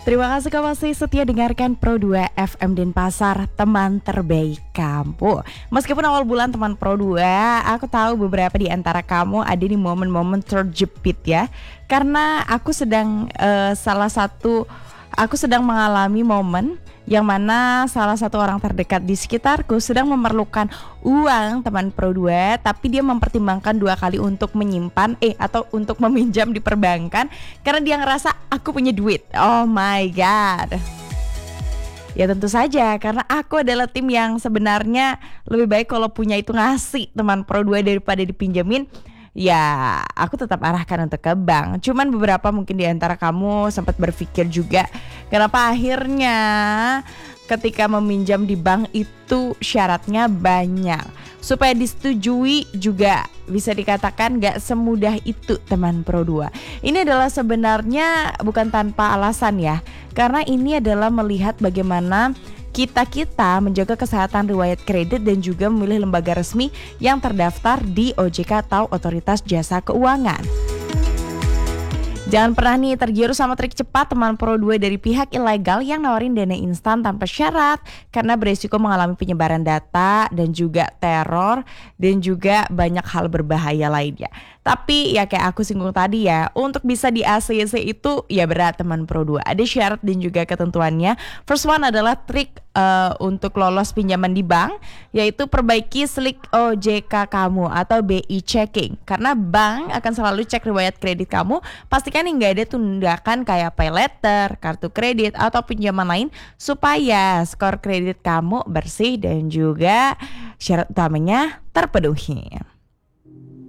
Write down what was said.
Terima kasih kau masih setia dengarkan Pro 2 FM Denpasar, teman terbaik kamu. Meskipun awal bulan teman Pro 2, aku tahu beberapa di antara kamu ada di momen-momen terjepit ya. Karena aku sedang mengalami momen yang mana salah satu orang terdekat di sekitarku sedang memerlukan uang teman Pro 2, tapi dia mempertimbangkan dua kali untuk menyimpan atau untuk meminjam di perbankan karena dia ngerasa aku punya duit. Oh my god. Ya tentu saja karena aku adalah tim yang sebenarnya lebih baik kalau punya itu ngasih teman Pro 2 daripada dipinjemin. Ya aku tetap arahkan untuk ke bank. Cuman beberapa mungkin di antara kamu sempat berpikir juga, kenapa akhirnya ketika meminjam di bank itu syaratnya banyak. Supaya disetujui juga bisa dikatakan gak semudah itu teman Pro 2. Ini adalah sebenarnya bukan tanpa alasan ya. Karena ini adalah melihat bagaimana kita menjaga kesehatan riwayat kredit dan juga memilih lembaga resmi yang terdaftar di OJK atau Otoritas Jasa Keuangan. Jangan pernah nih tergiur sama trik cepat teman Pro 2 dari pihak ilegal yang nawarin dana instan tanpa syarat karena beresiko mengalami penyebaran data dan juga teror dan juga banyak hal berbahaya lainnya. Tapi ya kayak aku singgung tadi ya, untuk bisa di ACC itu ya berat teman Pro 2. Ada syarat dan juga ketentuannya. First one adalah trik untuk lolos pinjaman di bank, yaitu perbaiki slik OJK kamu atau BI checking. Karena bank akan selalu cek riwayat kredit kamu, pastikan nggak ada tindakan kayak pay letter, kartu kredit atau pinjaman lain supaya skor kredit kamu bersih dan juga syarat utamanya terpenuhi.